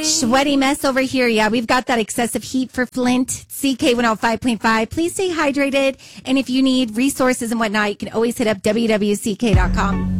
Sweaty mess over here. Yeah, we've got that excessive heat for Flint. CK105.5. Please stay hydrated. And if you need resources and whatnot, you can always hit up WWCK.com.